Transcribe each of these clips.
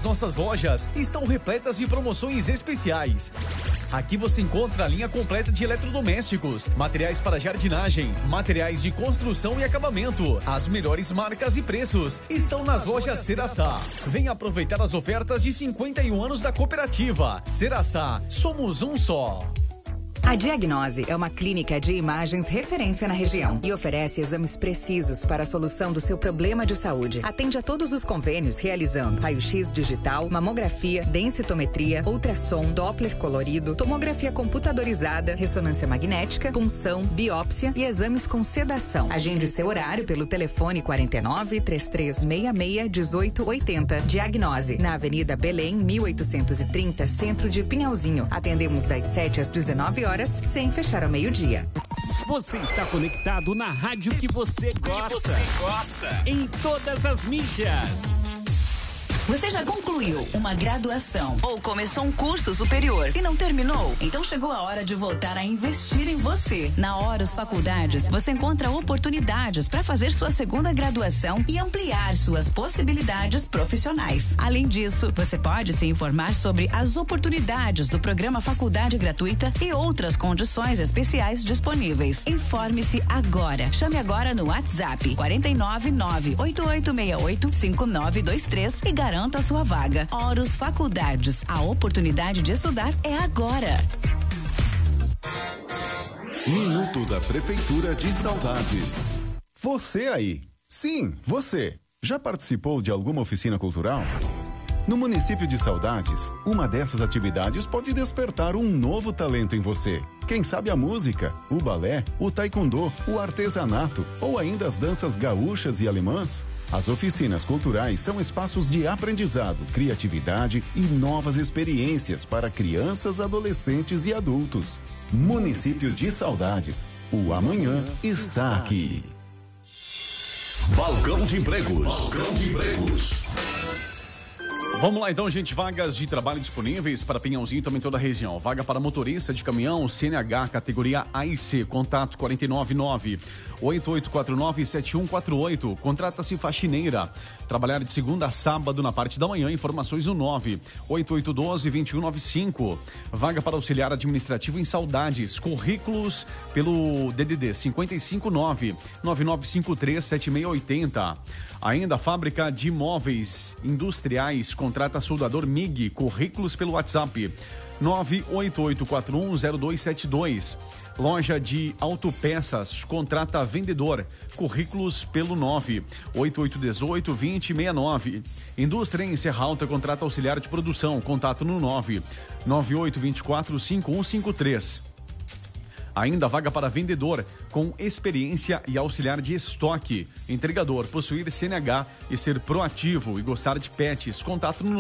nossas lojas estão repletas de promoções especiais. Aqui você encontra a linha completa de eletrodomésticos, materiais para jardinagem, materiais de construção e acabamento. As melhores marcas e preços estão nas lojas Ceraçá. Venha aproveitar as ofertas de 51 anos da cooperativa. Ceraçá, somos um só. A Diagnose é uma clínica de imagens referência na região e oferece exames precisos para a solução do seu problema de saúde. Atende a todos os convênios realizando raio-x digital, mamografia, densitometria, ultrassom, Doppler colorido, tomografia computadorizada, ressonância magnética, punção, biópsia e exames com sedação. Agende seu horário pelo telefone 49 3366 1880. Diagnose, na Avenida Belém, 1830, Centro de Pinhalzinho. Atendemos das 7 às 19 horas, sem fechar ao meio-dia. Você está conectado na rádio que você gosta. Em todas as mídias. Você já concluiu uma graduação ou começou um curso superior e não terminou? Então chegou a hora de voltar a investir em você. Na Horus Faculdades, você encontra oportunidades para fazer sua segunda graduação e ampliar suas possibilidades profissionais. Além disso, você pode se informar sobre as oportunidades do programa Faculdade Gratuita e outras condições especiais disponíveis. Informe-se agora. Chame agora no WhatsApp 499-8868-5923 e garanta a sua vaga. Horus Faculdades. A oportunidade de estudar é agora. Minuto da Prefeitura de Saudades. Você aí. Sim, você. Já participou de alguma oficina cultural? No município de Saudades, uma dessas atividades pode despertar um novo talento em você. Quem sabe a música, o balé, o taekwondo, o artesanato ou ainda as danças gaúchas e alemãs? As oficinas culturais são espaços de aprendizado, criatividade e novas experiências para crianças, adolescentes e adultos. Município de Saudades. O amanhã está aqui. Balcão de Empregos. Vamos lá então, gente, vagas de trabalho disponíveis para Pinhãozinho e também toda a região. Vaga para motorista de caminhão, CNH, categoria A e C, contato 499-8849-7148. Contrata-se faxineira. Trabalhar de segunda a sábado na parte da manhã, informações no 98812-2195. Vaga para auxiliar administrativo em Saudades, currículos pelo DDD 559-9953-7680. Ainda a fábrica de móveis industriais contrata soldador MIG, currículos pelo WhatsApp 988410272. Loja de autopeças contrata vendedor, currículos pelo 98818-2069. Indústria em Serra Alta contrata auxiliar de produção, contato no 99824-5153. Ainda vaga para vendedor com experiência e auxiliar de estoque. Entregador, possuir CNH e ser proativo e gostar de pets. Contato no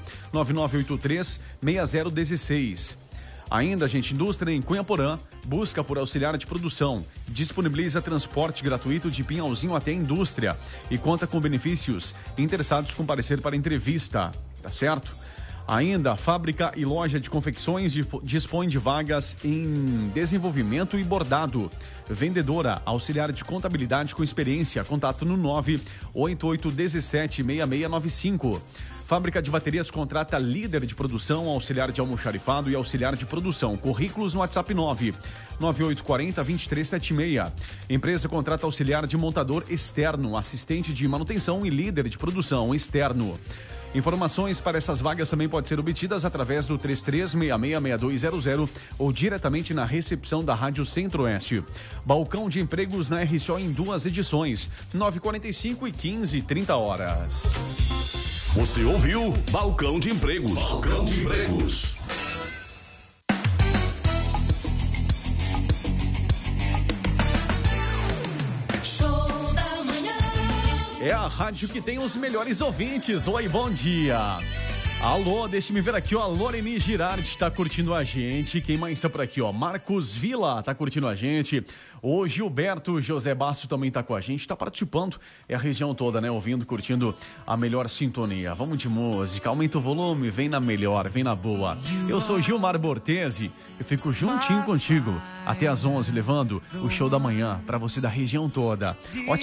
99983-6016. Ainda, gente, indústria em Cunhaporã busca por auxiliar de produção. Disponibiliza transporte gratuito de Pinhalzinho até a indústria e conta com benefícios. Interessados comparecer para entrevista. Tá certo? Ainda, fábrica e loja de confecções dispõe de vagas em desenvolvimento e bordado. Vendedora, auxiliar de contabilidade com experiência. Contato no 988176695. Fábrica de baterias contrata líder de produção, auxiliar de almoxarifado e auxiliar de produção. Currículos no WhatsApp 99840-2376. Empresa contrata auxiliar de montador externo, assistente de manutenção e líder de produção externo. Informações para essas vagas também podem ser obtidas através do 33666200 ou diretamente na recepção da Rádio Centro-Oeste. Balcão de empregos na RCO em 2 edições, 9h45 e 15h30. Você ouviu Balcão de Empregos. É a rádio que tem os melhores ouvintes. Oi, bom dia. Alô, deixa-me ver aqui, ó. Loreni Girardi está curtindo a gente. Quem mais está por aqui, ó? Marcos Vila está curtindo a gente. O Gilberto José Basso também está com a gente, está participando. É a região toda, né? Ouvindo, curtindo a melhor sintonia. Vamos de música, aumenta o volume, vem na melhor, vem na boa. Eu sou Gilmar Bortese, eu fico juntinho contigo até às 11, levando o show da manhã para você da região toda.